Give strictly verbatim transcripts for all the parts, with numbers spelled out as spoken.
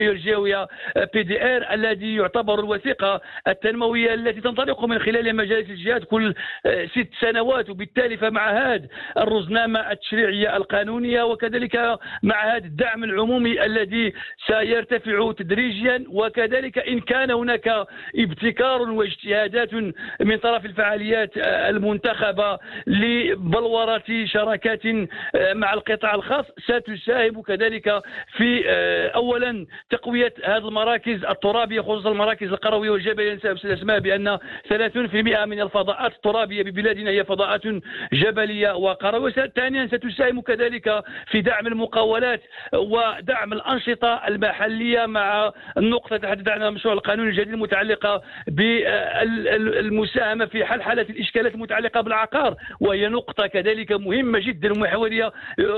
الجوية بي دي ار الذي يعتبر الوثيقة التنموية التي تنطلق من خلال مجالس الجهات كل ست سنوات، وبالتالي فمع هذا الرزنامة التشريعية القانونية وكذلك مع هذا الدعم العمومي الذي سيرتفع تدريجيا، وكذلك إن كان هناك ابتكار واجتهادات من طرف الفعاليات المنتخبة لبلورة شراكات مع القطاع الخاص ستساهم كذلك في أولا تقوية هذه المراكز الترابية، خصوصا المراكز القروية والجبلية. نسأل أسماء بأن ثلاثين بالمئة من الفضاءات الترابية ببلادنا هي فضاءات جبلية وقروية. ثانيا ستساهم كذلك في دعم المقاولات ودعم الأنشطة المحلية، مع النقطة تحدث عنها مشروع القانون الجديد المتعلقة بالمساهمة في حلحلة الإشكالات المتعلقة بالعقار، وهي نقطة كذلك مهمة جدا ومحورية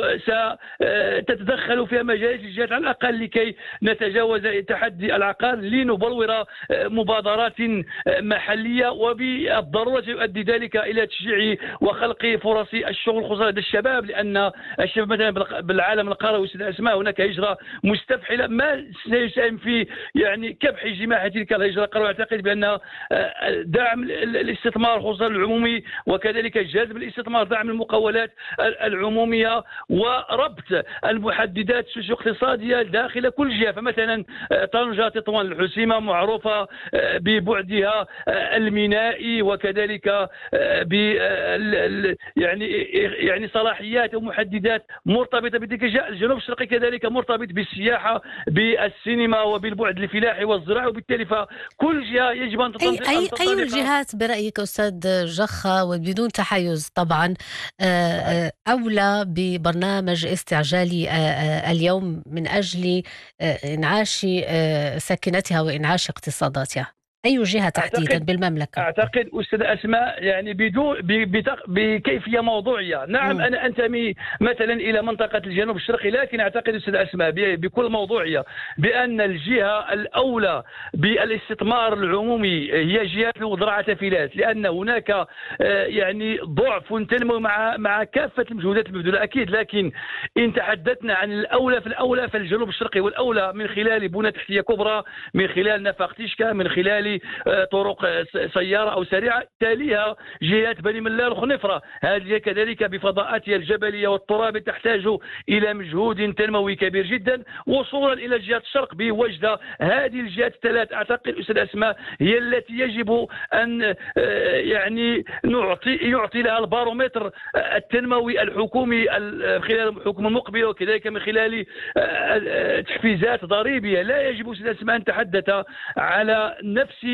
ستتدخل فيها مجالس الجهات على الأقل لكي نتجاوز تحدي العقار لنبلور مبادرات محلية، وبالضرورة يؤدي ذلك إلى تشجيع وخلق فرص الشغل خصوصا لدى الشباب، لأن الشباب مثلا بالعالم القروي سيدة أسماء هناك هجرة مستفحلة ما سيساهم في يعني كبح جماح تلك الهجرة القروية. أعتقد بأن دعم الاستثمار خصوصا العمومي وكذلك جذب الاستثمار، دعم المقاولات العمومية وربط المحددات السوسيو اقتصادية داخل كل جهة. فمثلا طنجة تطوان الحسيمة معروفة ببعدها المينائي وكذلك ب يعني يعني صلاحيات ومحددات مرتبطة باتجاه الجنوب الشرقي، كذلك مرتبط بالسياحة بالسينما وبالبعد الفلاحي والزراعي، وبالتالي فكل جهة يجب أن تنطلق. أي, أي, أي الجهات برأيك أستاذ جخة وبدون تحيز طبعا أولى ببرنامج استعجالي اليوم من أجل إنعاش ساكنتها وإنعاش اقتصاداتها؟ أي جهة تحديدا بالمملكة؟ أعتقد أستاذ أسماء يعني بدون بكيفية موضوعية. نعم م. أنا أنتمي مثلا إلى منطقة الجنوب الشرقي، لكن أعتقد أستاذ أسماء بكل موضوعية بأن الجهة الأولى بالاستثمار العمومي هي جهة الوزراء تفيلات، لأن هناك يعني ضعف تنموي مع مع كافة المجهودات المبذولة أكيد، لكن إن تحدثنا عن الأولى في الأولى فالجنوب الشرقي، والأولى من خلال بنى تحتية كبرى، من خلال نفق تيشكا، من خلال طرق سيارة أو سريعة، تاليها جهات بني ملال وخنفرة. هذه كذلك بفضاءاتها الجبلية والترابية تحتاج إلى مجهود تنموي كبير جدا، وصولا إلى جهة الشرق بوجدة. هذه الجهات الثلاث أعتقد أستاذ أسماء هي التي يجب أن يعني نعطي يعطي لها البارومتر التنموي الحكومي خلال الحكومة المقبلة، وكذلك من خلال تحفيزات ضريبية. لا يجب أستاذ أسماء أن نتحدث على نفس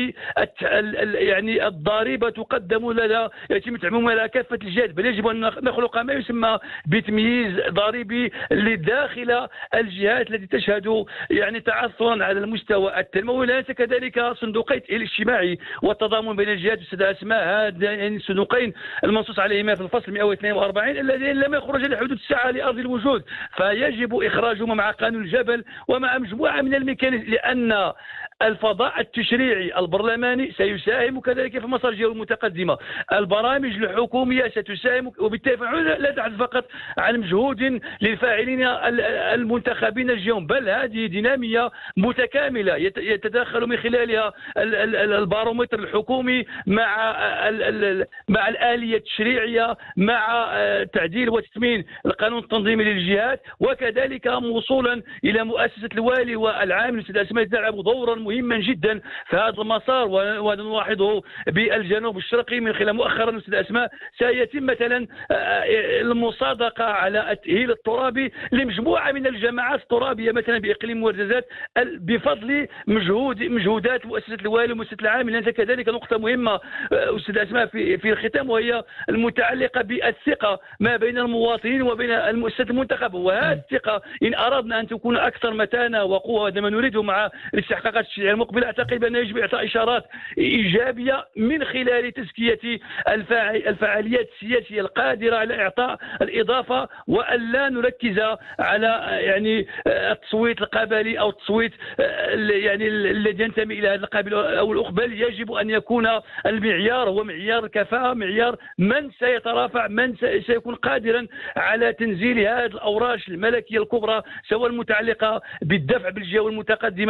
يعني الضريبة تقدم لدى يتم تعميمها على كافة الجهات، بل يجب أن نخلق ما يسمى بتمييز ضريبي لداخل الجهات التي تشهد يعني تعثرا على المستوى التنموي. ليس كذلك صندوقي التأهيل الاجتماعي والتضامن بين الجهات أستاذ أسماء، هذين يعني الصندوقين المنصوص عليهما في الفصل مئة واثنين وأربعين اللذين لم يخرجا لحدود الساعة لأرض الوجود، فيجب إخراجهما مع قانون الجبل ومع مجموعة من الميكانيزم، لأن الفضاء التشريعي البرلماني سيساهم كذلك في مسار الجهة المتقدمة، البرامج الحكومية ستساهم، وبالتالي لا تحدث فقط عن مجهود للفاعلين المنتخبين اليوم، بل هذه دينامية متكاملة يتدخل من خلالها البارومتر الحكومي مع مع الآلية التشريعية، مع تعديل وتثمين القانون التنظيمي للجهات، وكذلك موصولا إلى مؤسسة الوالي والعامل أستاذ أسماء تلعب دورا مهما جدا في هذا المسار. وهذا نلاحظه بالجنوب الشرقي من خلال مؤخرا أستاذ أسماء سيتم مثلا المصادقة على التأهيل الترابي لمجموعة من الجماعات الترابية مثلا بإقليم ورزازات بفضل مجهود مجهودات مؤسسة الوالي ومؤسسة العامل. لأن كذلك نقطة مهمة أستاذ أسماء في في الختام، وهي المتعلقة بالثقة ما بين المواطنين وبين المؤسسات المنتخبة. وهذه الثقة إن أردنا أن تكون أكثر متانة وقوة، هذا ما نريده مع الاستحقاقات التشريعيه المقبله اعتقد بان يجب اعطاء اشارات ايجابيه من خلال تزكيه الفعاليات السياسيه القادره على اعطاء الاضافه، وان لا نركز على يعني التصويت القبلي او التصويت يعني الذي ينتمي الى هذا القبيل او الاخ، بل يجب ان يكون المعيار هو معيار الكفاءه، معيار من سيترافع، من سيكون قادرا على تنزيل هذه الاوراش الملكيه الكبرى، سواء المتعلقه بالدفع بالجهه المتقدمه